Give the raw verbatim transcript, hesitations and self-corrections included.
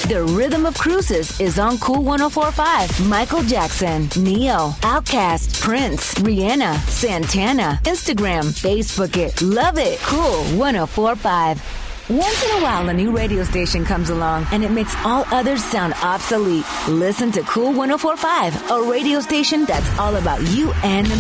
The Rhythm of Cruises is on Cool one oh four point five. Michael Jackson, Neo, Outkast, Prince, Rihanna, Santana. Instagram, Facebook it. Love it. Cool one oh four point five. Once in a while, a new radio station comes along and it makes all others sound obsolete. Listen to Cool one oh four point five, a radio station that's all about you and the